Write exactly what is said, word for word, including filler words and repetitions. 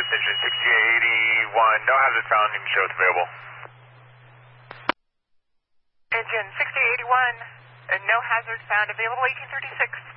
Northwest Engine sixty-eight eighty-one, no hazard found, even show it's available. Engine sixty-eight eighty-one, uh, no hazard found, available eighteen thirty-six.